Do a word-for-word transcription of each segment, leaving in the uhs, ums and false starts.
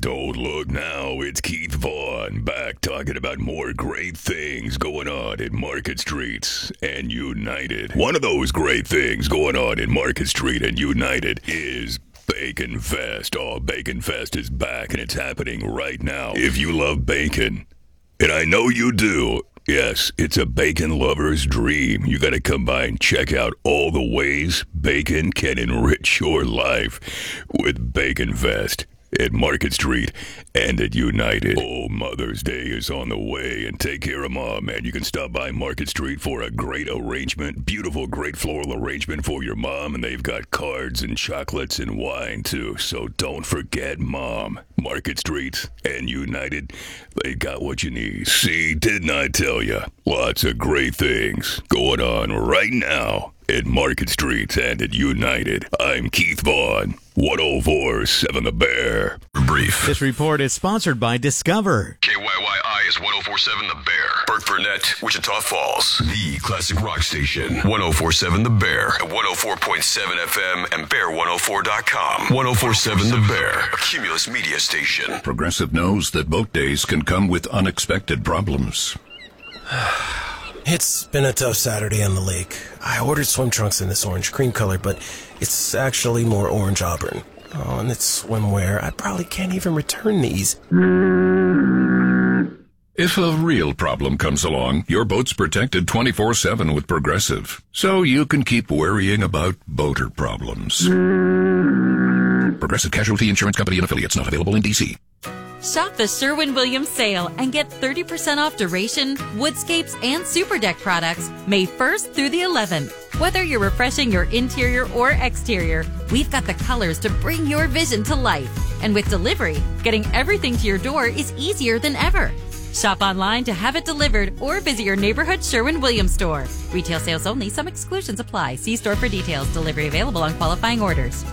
don't look now. It's Keith Vaughn back talking about more great things going on in Market Street and United. One of those great things going on in Market Street and United is Bacon Fest. Oh, Bacon Fest is back and it's happening right now. If you love bacon, and I know you do, yes, it's a bacon lover's dream. You gotta come by and check out all the ways bacon can enrich your life with Bacon Fest at Market Street and at United. Oh, Mother's Day is on the way, and take care of Mom, man. You can stop by Market Street for a great arrangement, beautiful, great floral arrangement for your mom, and they've got cards and chocolates and wine, too, so don't forget Mom. Market Street and United, they got what you need. See, didn't I tell you? Lots of great things going on right now at Market Street and at United. I'm Keith Vaughn, one oh four point seven The Bear. Brief. This report is sponsored by Discover. K Y Y I is one oh four point seven The Bear. Burt Burnett, Wichita Falls. The classic rock station. one oh four point seven The Bear. At one oh four point seven F M and bear one oh four dot com. one oh four point seven The Bear. A Cumulus media station. Progressive knows that boat days can come with unexpected problems. It's been a tough Saturday on the lake. I ordered swim trunks in this orange cream color, but it's actually more orange auburn. Oh, and it's swimwear. I probably can't even return these. If a real problem comes along, your boat's protected twenty-four seven with Progressive, so you can keep worrying about boater problems. Progressive Casualty Insurance Company and Affiliates, not available in D C. Shop the Sherwin-Williams sale and get thirty percent off Duration, Woodscapes, and Super Deck products May first through the eleventh. Whether you're refreshing your interior or exterior, we've got the colors to bring your vision to life. And with delivery, getting everything to your door is easier than ever. Shop online to have it delivered or visit your neighborhood Sherwin-Williams store. Retail sales only. Some exclusions apply. See store for details. Delivery available on qualifying orders.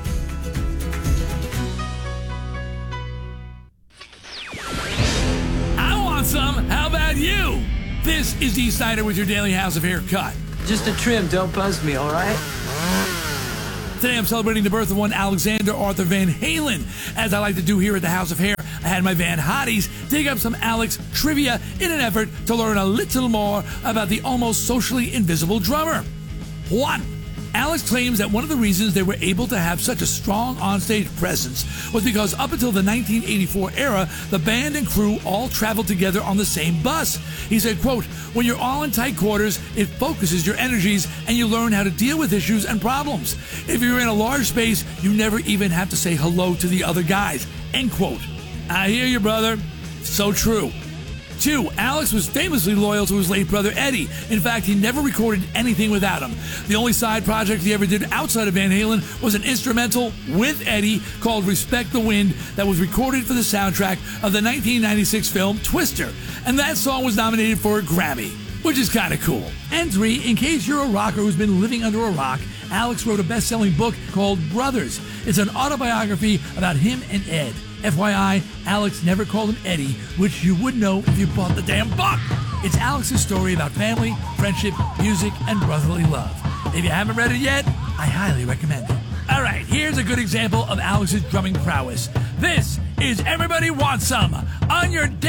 Some. How about you? This is Dee Snider with your daily House of Hair cut. Just a trim, don't buzz me, all right? Today I'm celebrating the birth of one Alexander Arthur Van Halen. As I like to do here at the House of Hair, I had my Van Hotties dig up some Alex trivia in an effort to learn a little more about the almost socially invisible drummer. One. Alex claims that one of the reasons they were able to have such a strong onstage presence was because up until the nineteen eighty-four era, the band and crew all traveled together on the same bus. He said, quote, when you're all in tight quarters, it focuses your energies and you learn how to deal with issues and problems. If you're in a large space, you never even have to say hello to the other guys, end quote. I hear you, brother. So true. Two, Alex was famously loyal to his late brother Eddie. In fact, he never recorded anything without him. The only side project he ever did outside of Van Halen was an instrumental with Eddie called Respect the Wind that was recorded for the soundtrack of the nineteen ninety-six film Twister. And that song was nominated for a Grammy, which is kind of cool. And three, in case you're a rocker who's been living under a rock, Alex wrote a best-selling book called Brothers. It's an autobiography about him and Ed. F Y I, Alex never called him Eddie, which you would know if you bought the damn book. It's Alex's story about family, friendship, music, and brotherly love. If you haven't read it yet, I highly recommend it. All right, here's a good example of Alex's drumming prowess. This is Everybody Wants Some on your